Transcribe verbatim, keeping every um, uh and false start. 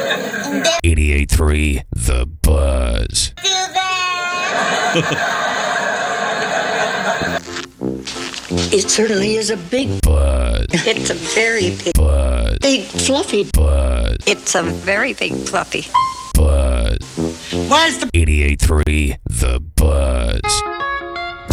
eighty-eight point three The Buzz. Do that. It certainly is a big Buzz. It's a very big, Buzz. big fluffy. Buzz. It's a very big fluffy. Buzz. Where's the eighty-eight point three The